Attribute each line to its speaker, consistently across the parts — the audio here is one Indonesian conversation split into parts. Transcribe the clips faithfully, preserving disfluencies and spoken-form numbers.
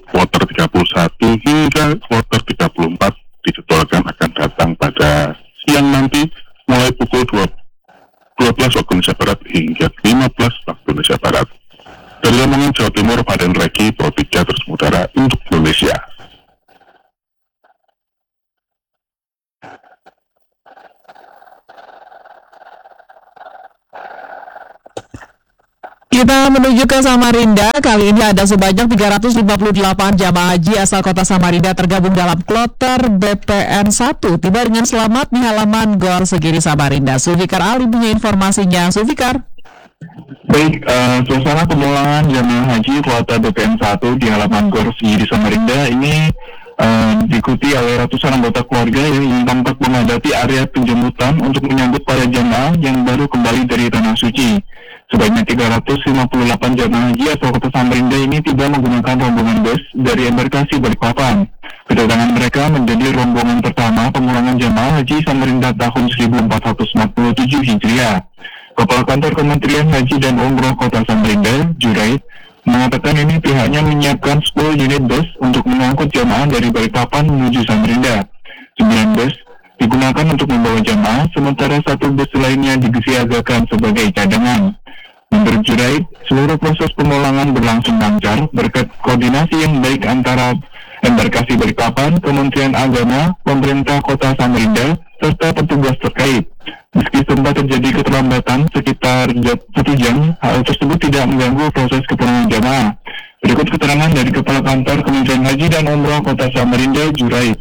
Speaker 1: kloter tiga puluh satu hingga kloter tiga puluh empat dijadwalkan akan datang pada siang nanti mulai pukul dua belas waktu Indonesia Barat hingga lima belas waktu Indonesia Barat. Dari Lamongan, Jawa Timur, Paden Regi, Pro tiga terus mengudara untuk Indonesia.
Speaker 2: Kita menuju ke Samarinda. Kali ini ada sebanyak tiga ratus lima puluh delapan jamaah haji asal kota Samarinda tergabung dalam kloter B P N satu tiba dengan selamat di halaman Gor Segiri Samarinda. Sulfikar Ali punya informasinya. Sulfikar.
Speaker 3: Baik, uh, suasana pemulangan jamaah haji kloter B P N satu di halaman Gor Segiri Samarinda ini uh, diikuti oleh ratusan anggota keluarga yang tampak memadati area penjemputan untuk menyambut para jamaah yang baru kembali dari Tanah Suci. Sebanyak tiga ratus lima puluh delapan jamaah haji asal kota Samarinda ini tiba menggunakan rombongan bus dari embarkasi Balikpapan. Kedatangan mereka menjadi rombongan pertama pemulangan jamaah haji Samarinda tahun seribu empat ratus empat puluh tujuh Hijriah. Kepala Kantor Kementerian Haji dan Umroh Kota Samarinda, Jurait, mengatakan ini pihaknya menyiapkan sepuluh unit bus untuk mengangkut jamaah dari Balikpapan menuju Samarinda. sembilan bus digunakan untuk membawa jamaah, sementara satu bus lainnya disiagakan sebagai cadangan. Menurut Jurait, seluruh proses pemulangan berlangsung lancar berkat koordinasi yang baik antara embarkasi Balikpapan, Kementerian Agama, pemerintah Kota Samarinda, serta petugas terkait. Meski sempat terjadi keterlambatan sekitar satu jam, hal tersebut tidak mengganggu proses kepulangan jamaah. Berikut keterangan dari Kepala Kantor Kementerian Haji dan Umroh Kota Samarinda, Jurait.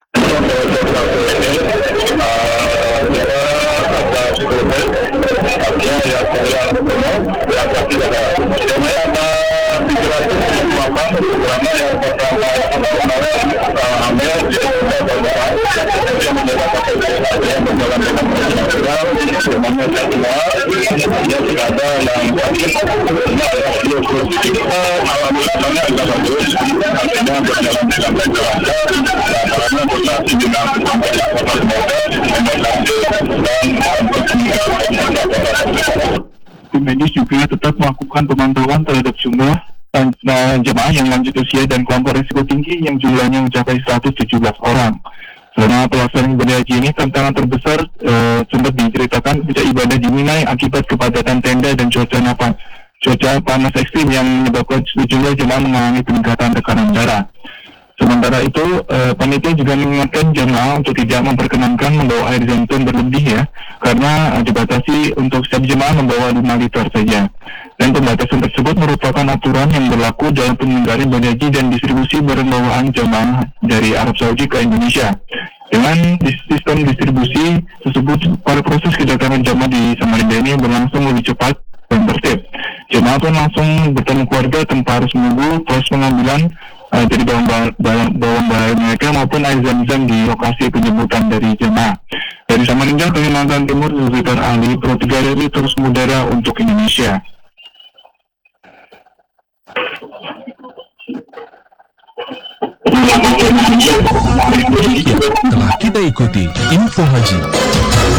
Speaker 3: Tim medis juga tetap melakukan pemantauan terhadap jumlah uh, jemaah yang lanjut usia dan kelompok risiko tinggi yang jumlahnya mencapai seratus tujuh belas orang. Selama pelaksanaan ibadah haji ini, tantangan terbesar uh, sempat diceritakan bisa ibadah di Mina akibat kepadatan tenda dan cuaca napas, cuaca panas ekstrim yang menyebabkan sejumlah jemaah mengalami peningkatan tekanan darah. Sementara itu, eh, panitia juga mengingatkan jemaah untuk tidak memperkenankan membawa air zam-zam berlebih ya, karena eh, dibatasi untuk setiap jemaah membawa lima liter saja. Dan pembatasan tersebut merupakan aturan yang berlaku dalam penyelenggaraan ibadah haji dan distribusi barang bawaan jemaah dari Arab Saudi ke Indonesia. Dengan sistem distribusi tersebut, para proses kedatangan jemaah di Samarinda ini berlangsung lebih cepat dan tertib. Jemaah pun langsung bertemu keluarga tanpa harus menunggu proses pengambilan uh, dari bawang barang mereka maupun air zam-zam di lokasi penjemputan dari jemaah. Dari Samarinda, Kalimantan Timur, Sulfikar Ali, Pro tiga R I terus mengudara untuk Indonesia.
Speaker 4: Ya, telah kita ikuti info haji